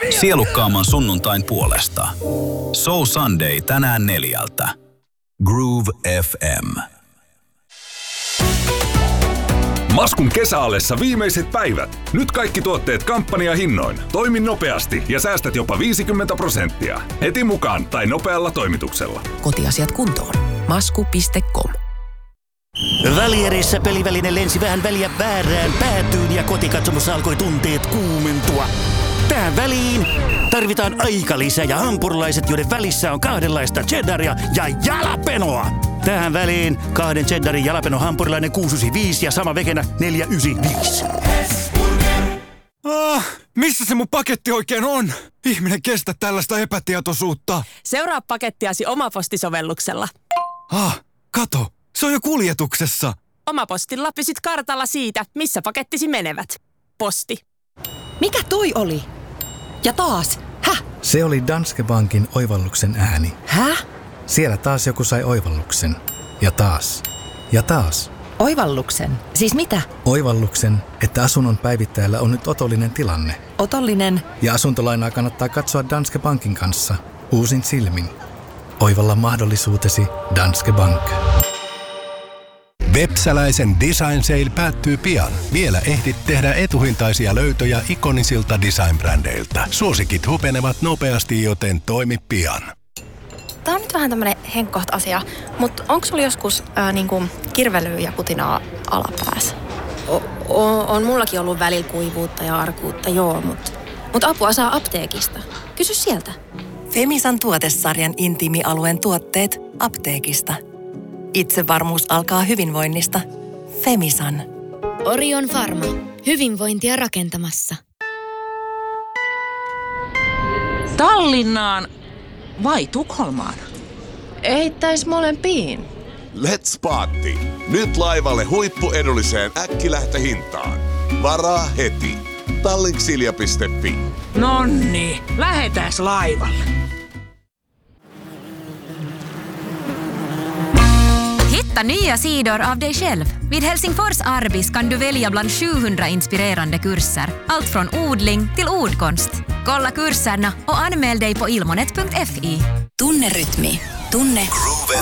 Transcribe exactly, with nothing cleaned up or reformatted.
sielukkaamman sunnuntain puolesta. So Sunday tänään neljältä. Groove F M. Maskun kesäallessa viimeiset päivät. Nyt kaikki tuotteet kampanjahinnoin. Toimi nopeasti ja säästät jopa viisikymmentä prosenttia. Heti mukaan tai nopealla toimituksella. Kotiasiat kuntoon. masku piste com. Välierissä peliväline lensi vähän väliä väärään päätyyn ja kotikatsomossa alkoi tunteet kuumentua. Tähän väliin tarvitaan aikalisä ja hampurilaiset, joiden välissä on kahdenlaista cheddaria ja jalapenoa. Tähän väliin kahden cheddarin jalapeno hampurilainen kuusi yhdeksänkymmentäviisi ja sama vekenä neljä yhdeksänkymmentäviisi. Ah, missä se mun paketti oikein on? Ihminen kestä tällaista epätietoisuutta. Seuraa pakettiasi Omaposti-sovelluksella. Ah, kato, se on jo kuljetuksessa. Omapostilla pysyt kartalla siitä, missä pakettisi menevät. Posti. Mikä toi oli? Ja taas. Häh? Se oli Danske Bankin oivalluksen ääni. Häh? Siellä taas joku sai oivalluksen. Ja taas. Ja taas. Oivalluksen? Siis mitä? Oivalluksen, että asunnon päivittäjällä on nyt otollinen tilanne. Otollinen? Ja asuntolainaa kannattaa katsoa Danske Bankin kanssa. Uusin silmin. Oivalla mahdollisuutesi Danske Bank. Vepsäläisen Design Sale päättyy pian. Vielä ehdit tehdä etuhintaisia löytöjä ikonisilta design-brändeiltä. Suosikit hupenevat nopeasti, joten toimi pian. Tää on nyt vähän tämmönen henkkoht asia, mutta onko sulla joskus ää, niinku kirvelyä ja putinaa alapäässä? O- o- on mullakin ollut välillä kuivuutta ja arkuutta, joo, mutta mut apua saa apteekista. Kysy sieltä. Femisan tuotesarjan intiimialueen tuotteet apteekista. Itsevarmuus alkaa hyvinvoinnista. Femisan. Orion Pharma. Hyvinvointia rakentamassa. Tallinnaan vai Tukholmaan? Eittäis molempiin. Let's party! Nyt laivalle huippuedulliseen äkkilähtöhintaan. Varaa heti. Tallinksilja piste fi. Nonni, lähetääs laivalle. Hitta nya sidor av dig själv. Vid Helsingfors Arbis kan du välja bland sjuhundra inspirerande kurser. Allt från odling till ordkonst. Kolla kurserna och anmäl dig på ilmonet punkt fi. Tunne rytmi. Tunne Groove